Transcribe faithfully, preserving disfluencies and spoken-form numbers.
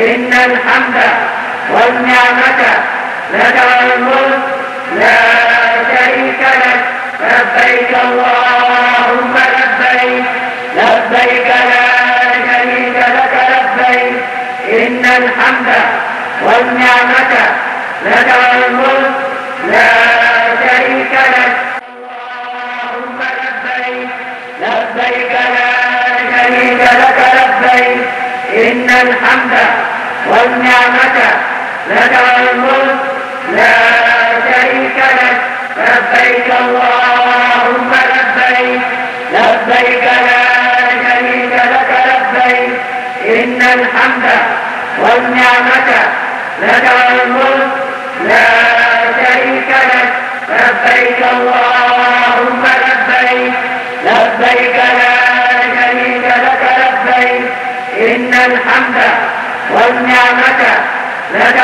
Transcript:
إن الحمد والنعمة لك والملك لا شريك لك. لبيك اللهم لبيك لبيك لا شريك لك لبيك. إن الحمد والنعمة لك والملك لا شريك لك. اللهم لبيك لبيك لا شريك لك لبيك. إن الحمد والنعمة لك والملك لا شريك لك. لبيك اللهم لبيك لبيك لا شريك لك لبيك. إن الحمد والنعمة لك والملك لا شريك لك. لبيك اللهم لبيك لبيك لا شريك لك لبيك. إن الحمد والنعمة لك